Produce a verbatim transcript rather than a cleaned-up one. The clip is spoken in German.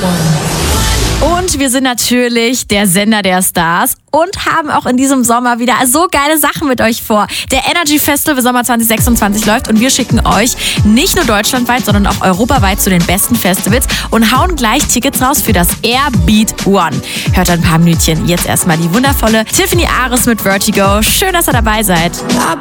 Und wir sind natürlich der Sender der Stars und haben auch in diesem Sommer wieder so geile Sachen mit euch vor. Der Energy Festival Sommer zwanzig sechsundzwanzig läuft und wir schicken euch nicht nur deutschlandweit, sondern auch europaweit zu den besten Festivals und hauen gleich Tickets raus für das Airbeat One. Hört ein paar Minütchen. Jetzt erstmal die wundervolle Tiffany Ares mit Vertigo. Schön, dass ihr dabei seid.